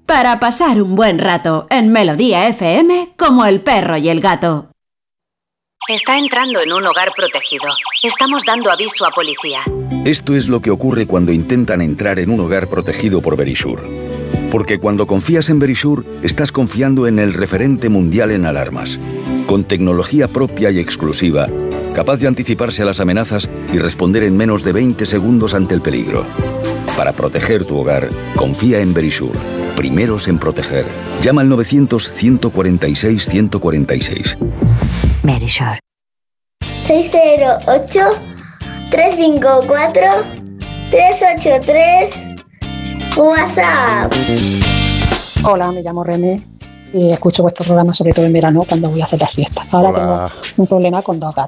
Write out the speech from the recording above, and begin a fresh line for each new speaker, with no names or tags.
Para pasar un buen rato en Melodía FM como el perro y el gato.
Está entrando en un hogar protegido. Estamos dando aviso a policía.
Esto es lo que ocurre cuando intentan entrar en un hogar protegido por Verisure. Porque cuando confías en Verisure, estás confiando en el referente mundial en alarmas. Con tecnología propia y exclusiva, capaz de anticiparse a las amenazas y responder en menos de 20 segundos ante el peligro. Para proteger tu hogar, confía en Verisure. Primeros en proteger. Llama al 900-146-146.
Verisure.
608-354-383 WhatsApp.
Hola, me llamo René y escucho vuestro programa sobre todo en verano cuando voy a hacer la siesta. Ahora tengo un problema con 2 gatos.